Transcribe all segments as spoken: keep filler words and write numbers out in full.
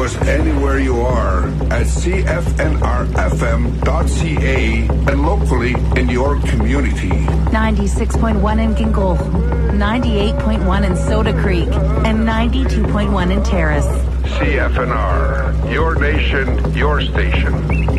to us anywhere you are at c f n r f m dot c a and locally in your community. ninety-six point one in Gingol, ninety-eight point one in Soda Creek, and ninety-two point one in Terrace. C F N R, your nation, your station.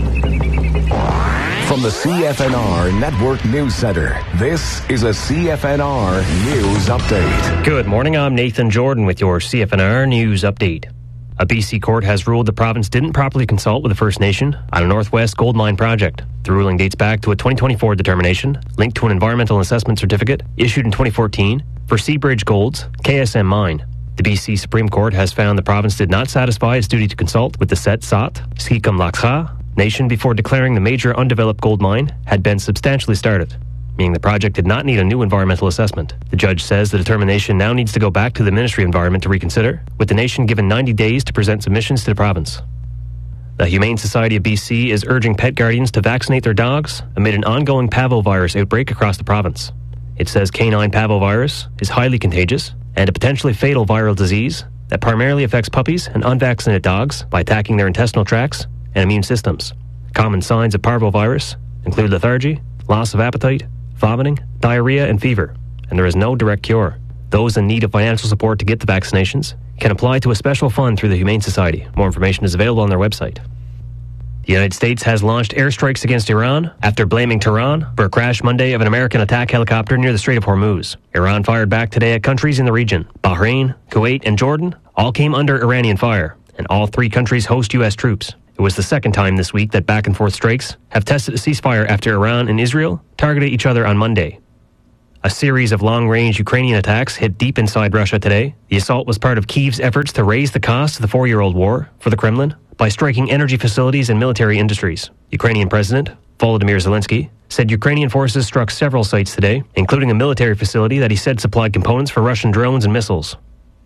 From the C F N R Network News Center, this is a C F N R News Update. Good morning, I'm Nathan Jordan with your C F N R News Update. A B C court has ruled the province didn't properly consult with the First Nation on a Northwest gold mine project. The ruling dates back to a twenty twenty-four determination linked to an environmental assessment certificate issued in twenty fourteen for Seabridge Gold's K S M mine. The B C Supreme Court has found the province did not satisfy its duty to consult with the Setsat Skikum Laksa Nation before declaring the major undeveloped gold mine had been substantially started, meaning the project did not need a new environmental assessment. The judge says the determination now needs to go back to the Ministry of Environment to reconsider, with the nation given ninety days to present submissions to the province. The Humane Society of B C is urging pet guardians to vaccinate their dogs amid an ongoing parvovirus outbreak across the province. It says canine parvovirus is highly contagious and a potentially fatal viral disease that primarily affects puppies and unvaccinated dogs by attacking their intestinal tracts and immune systems. Common signs of parvovirus include lethargy, loss of appetite, vomiting, diarrhea, and fever, and there is no direct cure. Those in need of financial support to get the vaccinations can apply to a special fund through the Humane Society. More information is available on their website. The United States has launched airstrikes against Iran after blaming Tehran for a crash Monday of an American attack helicopter near the Strait of Hormuz. Iran fired back today at countries in the region. Bahrain, Kuwait, and Jordan all came under Iranian fire, and all three countries host U S troops. It was the second time this week that back-and-forth strikes have tested a ceasefire after Iran and Israel targeted each other on Monday. A series of long-range Ukrainian attacks hit deep inside Russia today. The assault was part of Kyiv's efforts to raise the cost of the four-year-old war for the Kremlin by striking energy facilities and military industries. Ukrainian President Volodymyr Zelensky said Ukrainian forces struck several sites today, including a military facility that he said supplied components for Russian drones and missiles.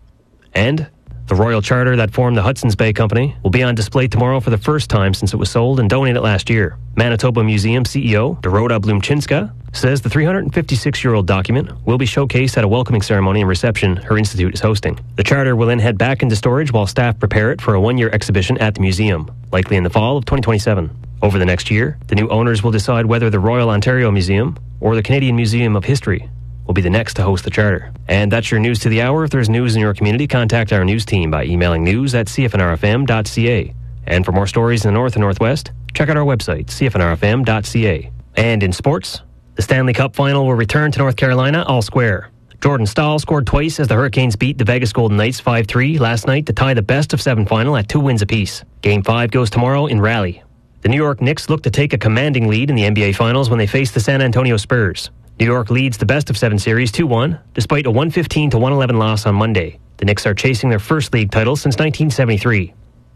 And the royal charter that formed the Hudson's Bay Company will be on display tomorrow for the first time since it was sold and donated last year. Manitoba Museum C E O Dorota Blumchinska says the three hundred fifty-six-year-old document will be showcased at a welcoming ceremony and reception her institute is hosting. The charter will then head back into storage while staff prepare it for a one-year exhibition at the museum, likely in the fall of twenty twenty-seven. Over the next year, the new owners will decide whether the Royal Ontario Museum or the Canadian Museum of History will be the next to host the charter. And that's your news to the hour. If there's news in your community, contact our news team by emailing news at c f n r f m dot c a. And for more stories in the North and Northwest, check out our website, c f n r f m dot c a. And in sports, the Stanley Cup Final will return to North Carolina all square. Jordan Staal scored twice as the Hurricanes beat the Vegas Golden Knights five three last night to tie the best of seven final at two wins apiece. Game five goes tomorrow in Raleigh. The New York Knicks look to take a commanding lead in the N B A Finals when they face the San Antonio Spurs. New York leads the best of seven series two one, despite a one fifteen to one eleven loss on Monday. The Knicks are chasing their first league title since nineteen seventy-three.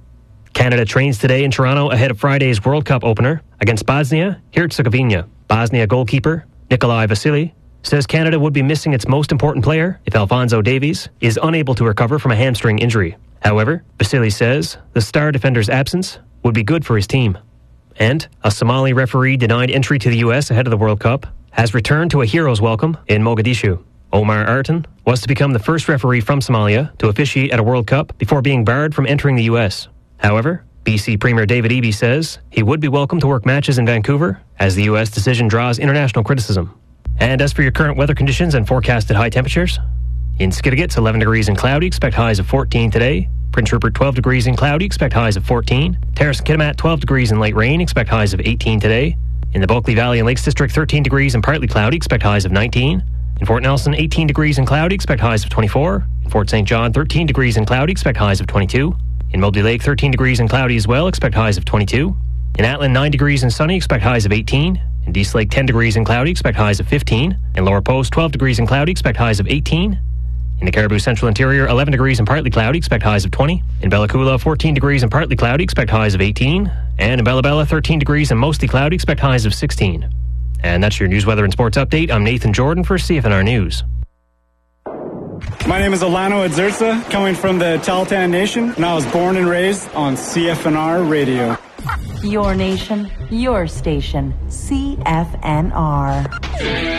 Canada trains today in Toronto ahead of Friday's World Cup opener against Bosnia-Herzegovina. Bosnia goalkeeper Nikolai Vasily says Canada would be missing its most important player if Alphonso Davies is unable to recover from a hamstring injury. However, Vasily says the star defender's absence would be good for his team. And a Somali referee denied entry to the U S ahead of the World Cup has returned to a hero's welcome in Mogadishu. Omar Artan was to become the first referee from Somalia to officiate at a World Cup before being barred from entering the U S. However, B C Premier David Eby says he would be welcome to work matches in Vancouver as the U S decision draws international criticism. And as for your current weather conditions and forecasted high temperatures, in Skidegate, it's eleven degrees and cloudy, expect highs of fourteen today. Prince Rupert, twelve degrees and cloudy, expect highs of fourteen. Terrace and Kitimat, twelve degrees and light rain, expect highs of eighteen today. In the Bulkley Valley and Lakes District, thirteen degrees and partly cloudy, expect highs of nineteen. In Fort Nelson, eighteen degrees and cloudy, expect highs of twenty-four. In Fort Saint John, thirteen degrees and cloudy, expect highs of twenty-two. In Mobley Lake, thirteen degrees and cloudy as well, expect highs of twenty-two. In Atlin, nine degrees and sunny, expect highs of eighteen. In Dease Lake, ten degrees and cloudy, expect highs of fifteen. In Lower Post, twelve degrees and cloudy, expect highs of eighteen. In the Caribou Central Interior, eleven degrees and partly cloudy, expect highs of twenty. In Bella Coola, fourteen degrees and partly cloudy, expect highs of eighteen. And in Bella Bella, thirteen degrees and mostly cloudy, expect highs of sixteen. And that's your news, weather, and sports update. I'm Nathan Jordan for C F N R News. My name is Alano Adzurza, coming from the Tahltan Nation, and I was born and raised on C F N R Radio. Your nation, your station, C F N R.